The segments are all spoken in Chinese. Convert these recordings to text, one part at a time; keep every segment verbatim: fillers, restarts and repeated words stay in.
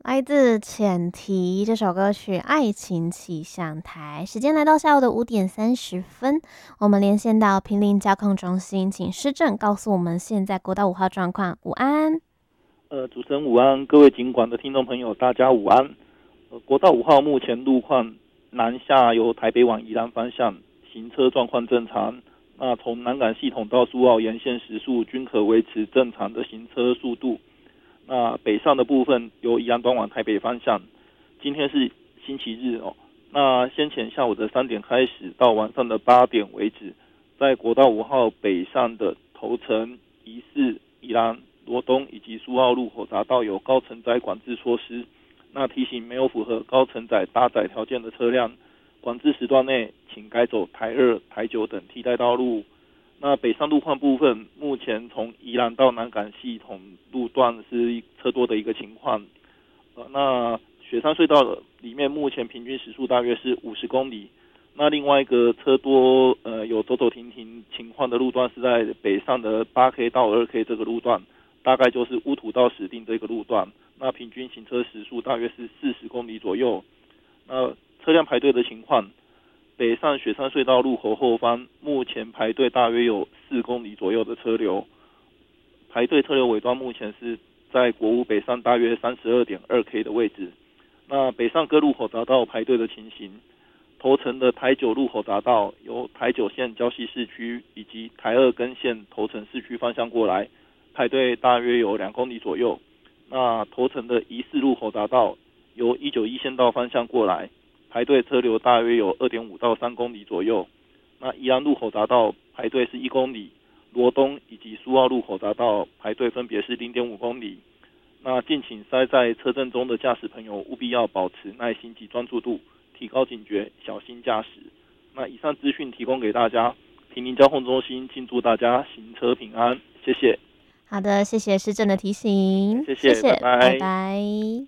来自浅提这首歌曲《爱情气象台》。时间来到下午的五点三十分，我们连线到坪林交控中心，请施政告诉我们现在国道五号状况。午安。 呃，主持人午安，各位警管的听众朋友，大家午安。呃，国道五号目前路况南下由台北往宜兰方向，行车状况正常。那从南港系统到苏澳沿线时速均可维持正常的行车速度。那北上的部分由宜兰端往台北方向，今天是星期日哦。那先前下午的三点开始到晚上的八点为止，在国道五号北上的头城、宜四、宜兰、罗东以及苏澳路口匝道有高承载管制措施。那提醒没有符合高承载搭载条件的车辆，管制时段内请改走台二、台九等替代道路。那北上路况部分，目前从宜兰到南港系统路段是车多的一个情况。呃，那雪山隧道里面目前平均时速大约是五十公里。那另外一个车多呃有走走停停情况的路段是在北上的 八 K 到 二 K 这个路段，大概就是乌土到石碇这个路段。那平均行车时速大约是四十公里左右。那车辆排队的情况，北上雪山隧道路口后方，目前排队大约有四公里左右的车流。排队车流尾端目前是在国五北上大约 三十二点二 K 的位置。那北上各路口匝道排队的情形，头城的台九路口匝道由台九线礁溪市区以及台二根线头城市区方向过来，排队大约有两公里左右。那头城的宜四路口匝道由一九一线道方向过来，排队车流大约有 二点五到三公里左右。那宜兰路口匝道排队是一公里，罗东以及苏澳路口匝道排队分别是 零点五公里。那敬请塞在车阵中的驾驶朋友务必要保持耐心及专注度，提高警觉，小心驾驶。那以上资讯提供给大家，坪林交通中心敬祝大家行车平安，谢谢。 好的，谢谢施政的提醒， 谢谢， 谢谢， 拜拜。 拜拜。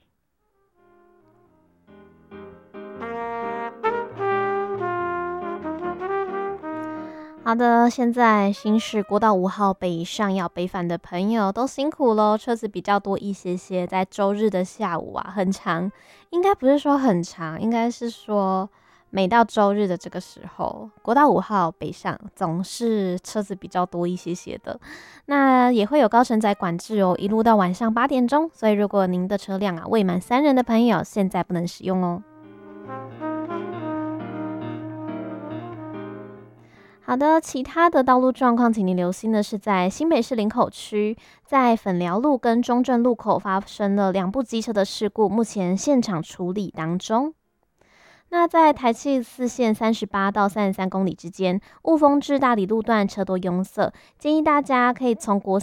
好的，现在新市国道五号北上要北返的朋友都辛苦咯，车子比较多一些些，在周日的下午啊，很长，应该不是说很长，应该是说每到周日的这个时候，国道五号北上总是车子比较多一些些的，那也会有高承载管制哦，一路到晚上八点钟，所以如果您的车辆啊未满三人的朋友，现在不能使用哦。好的，其他的道路状况，请您留心的是，在新北市林口区，在粉寮路跟中正路口发生了两部机车的事故，目前现场处理当中。那在台七四线三十八到三十三公里之间，雾峰至大理路段车多拥塞，建议大家可以从国